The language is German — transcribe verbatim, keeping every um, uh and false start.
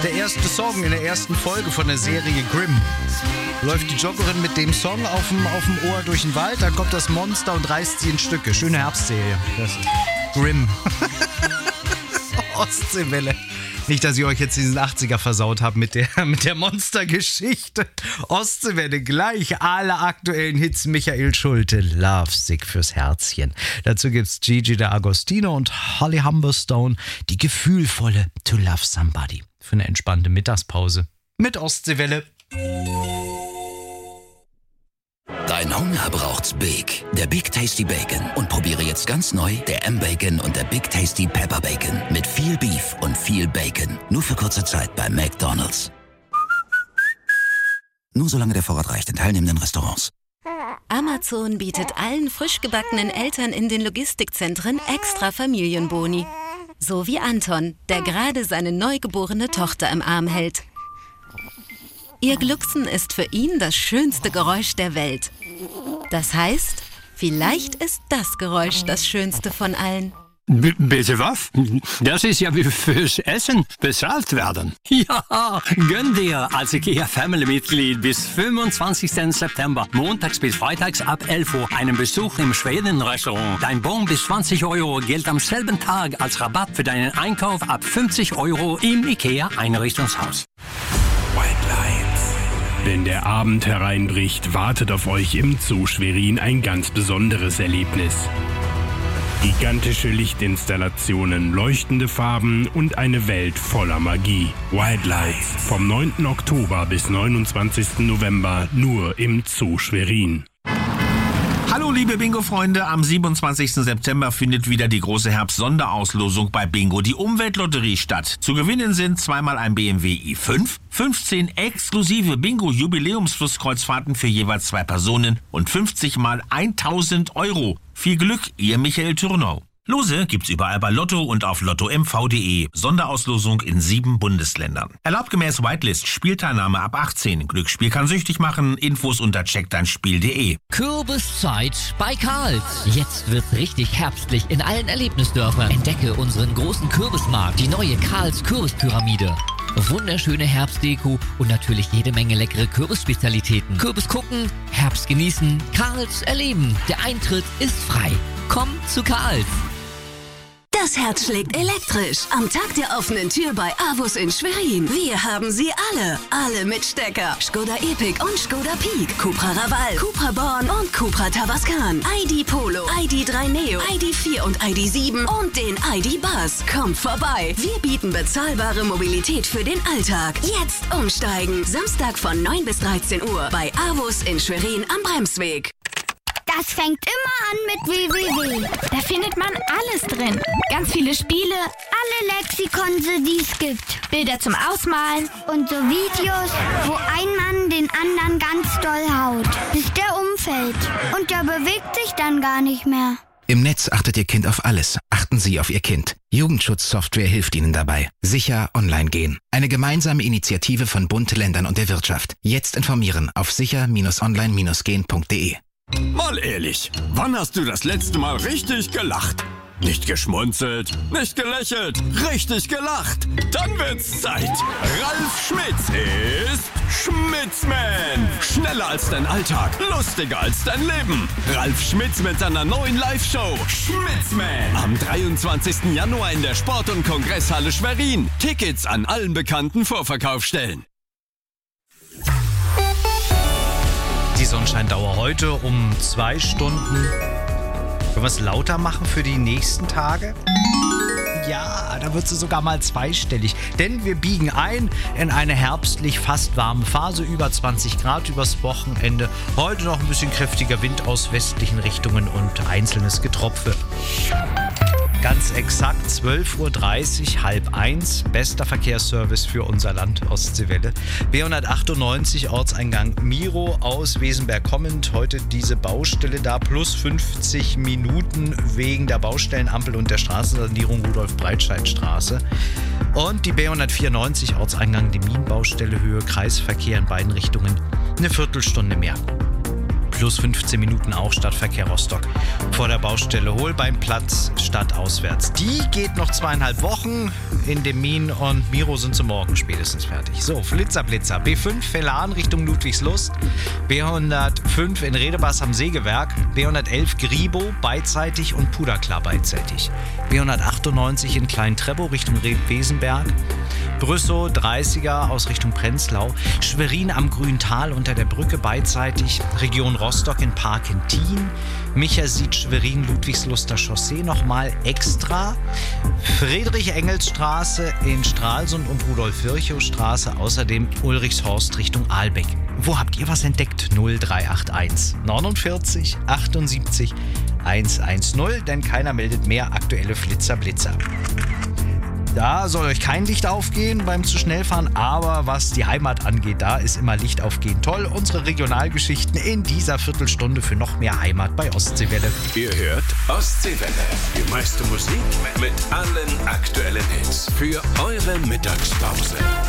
ist der erste Song in der ersten Folge von der Serie Grimm. Läuft die Joggerin mit dem Song auf dem, auf dem Ohr durch den Wald, dann kommt das Monster und reißt sie in Stücke. Schöne Herbstserie. Das ist Grimm. Ostseewelle. Nicht, dass ich euch jetzt diesen achtziger versaut habe mit der, mit der Monstergeschichte. Ostseewelle, gleich alle aktuellen Hits. Michael Schulte, Lovesick fürs Herzchen. Dazu gibt's Gigi D'Agostino und Holly Humberstone, die gefühlvolle To Love Somebody. Für eine entspannte Mittagspause mit Ostseewelle. Dein Hunger braucht's Big. Der Big Tasty Bacon. Und probiere jetzt ganz neu der M-Bacon und der Big Tasty Pepper Bacon. Mit viel Beef und viel Bacon. Nur für kurze Zeit bei McDonald's. Nur solange der Vorrat reicht in teilnehmenden Restaurants. Amazon bietet allen frisch gebackenen Eltern in den Logistikzentren extra Familienboni. So wie Anton, der gerade seine neugeborene Tochter im Arm hält. Ihr Glucksen ist für ihn das schönste Geräusch der Welt. Das heißt, vielleicht ist das Geräusch das schönste von allen. B- bitte was? Das ist ja wie fürs Essen bezahlt werden. Ja, gönn dir als IKEA-Family-Mitglied bis fünfundzwanzigsten September, montags bis freitags ab elf Uhr, einen Besuch im Schweden-Restaurant. Dein Bon bis zwanzig Euro gilt am selben Tag als Rabatt für deinen Einkauf ab fünfzig Euro im IKEA-Einrichtungshaus. Wenn der Abend hereinbricht, wartet auf euch im Zoo Schwerin ein ganz besonderes Erlebnis. Gigantische Lichtinstallationen, leuchtende Farben und eine Welt voller Magie. Wildlights vom neunten Oktober bis neunundzwanzigsten November nur im Zoo Schwerin. Hallo liebe Bingo-Freunde, am siebenundzwanzigsten September findet wieder die große Herbst-Sonderauslosung bei Bingo, die Umweltlotterie, statt. Zu gewinnen sind zweimal ein B M W i fünf, fünfzehn exklusive Bingo-Jubiläumsflusskreuzfahrten für jeweils zwei Personen und fünfzig mal tausend Euro. Viel Glück, ihr Michael Thürnau. Lose gibt's überall bei Lotto und auf lotto m v punkt de. Sonderauslosung in sieben Bundesländern. Erlaubt gemäß Whitelist, Spielteilnahme ab achtzehn. Glücksspiel kann süchtig machen. Infos unter check dein spiel punkt de. Kürbiszeit bei Karls. Jetzt wird's richtig herbstlich in allen Erlebnisdörfern. Entdecke unseren großen Kürbismarkt, die neue Karls Kürbispyramide. Wunderschöne Herbstdeko und natürlich jede Menge leckere Kürbisspezialitäten. Kürbis gucken, Herbst genießen, Karls erleben. Der Eintritt ist frei. Komm zu Karls. Das Herz schlägt elektrisch. Am Tag der offenen Tür bei Avus in Schwerin. Wir haben sie alle. Alle mit Stecker. Skoda Epic und Skoda Peak. Cupra Raval, Cupra Born und Cupra Tavascan. I D Polo, I D drei Neo, I D vier und I D sieben und den I D Buzz. Kommt vorbei. Wir bieten bezahlbare Mobilität für den Alltag. Jetzt umsteigen. Samstag von neun bis dreizehn Uhr bei Avus in Schwerin am Bremsweg. Das fängt immer an mit w w w. Da findet man alles drin. Ganz viele Spiele, alle Lexikonse, die es gibt. Bilder zum Ausmalen und so Videos, wo ein Mann den anderen ganz doll haut, bis der umfällt. Und der bewegt sich dann gar nicht mehr. Im Netz achtet Ihr Kind auf alles. Achten Sie auf Ihr Kind. Jugendschutzsoftware hilft Ihnen dabei. Sicher online gehen. Eine gemeinsame Initiative von Bund, Ländern und der Wirtschaft. Jetzt informieren auf sicher online gehen punkt de. Mal ehrlich, wann hast du das letzte Mal richtig gelacht? Nicht geschmunzelt, nicht gelächelt, richtig gelacht. Dann wird's Zeit. Ralf Schmitz ist Schmitzman. Schneller als dein Alltag, lustiger als dein Leben. Ralf Schmitz mit seiner neuen Live-Show Schmitzman. Am dreiundzwanzigsten Januar in der Sport- und Kongresshalle Schwerin. Tickets an allen bekannten Vorverkaufsstellen. Die Sonnenscheindauer heute um zwei Stunden. Können wir es lauter machen für die nächsten Tage? Ja, da wird sie sogar mal zweistellig. Denn wir biegen ein in eine herbstlich fast warme Phase. Über zwanzig Grad übers Wochenende. Heute noch ein bisschen kräftiger Wind aus westlichen Richtungen und einzelnes Getropfe. Ganz exakt zwölf Uhr dreißig, halb eins, bester Verkehrsservice für unser Land, Ostseewelle. B hundertachtundneunzig, Ortseingang Miro aus Wesenberg kommend. Heute diese Baustelle da, plus fünfzig Minuten wegen der Baustellenampel und der Straßensanierung Rudolf-Breitscheid-Straße. Und die B hundertvierundneunzig, Ortseingang Demmin, Baustelle, Höhe Kreisverkehr in beiden Richtungen, eine Viertelstunde mehr. plus fünfzehn Minuten auch Stadtverkehr Rostock vor der Baustelle Hohl beim Platz stadtauswärts. Die geht noch zweieinhalb Wochen. In Demmin und Miro sind sie morgen spätestens fertig. So, Flitzer, Blitzer. B fünf Vellan Richtung Ludwigslust. B hundertfünf in Redebas am Sägewerk. B hundertelf Gribo beidseitig und Puderklar beidseitig. B hundertachtundneunzig in Klein-Treppow Richtung Wesenberg. Brüssow dreißiger aus Richtung Prenzlau. Schwerin am Grüntal unter der Brücke beidseitig. Region Rostock in Parkentin. Micha sieht Schwerin Ludwigsluster Chaussee nochmal extra. Friedrich-Engels-Straße in Stralsund und Rudolf-Virchow-Straße. Außerdem Ulrichshorst Richtung Ahlbeck. Wo habt ihr was entdeckt? null drei acht eins neunundvierzig achtundsiebzig hundertzehn, denn keiner meldet mehr aktuelle Flitzer, Blitzer. Da soll euch kein Licht aufgehen beim zu schnell fahren, aber was die Heimat angeht, da ist immer Licht aufgehen toll. Unsere Regionalgeschichten in dieser Viertelstunde für noch mehr Heimat bei Ostseewelle. Ihr hört Ostseewelle, die meiste Musik mit allen aktuellen Hits für eure Mittagspause.